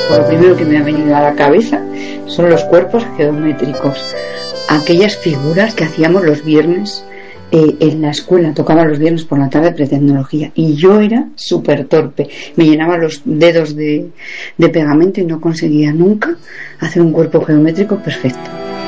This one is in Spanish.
pues lo primero que me ha venido a la cabeza son los cuerpos geométricos, aquellas figuras que hacíamos los viernes en la escuela. Tocaba los viernes por la tarde pretecnología y yo era súper torpe, me llenaba los dedos de pegamento y no conseguía nunca hacer un cuerpo geométrico perfecto.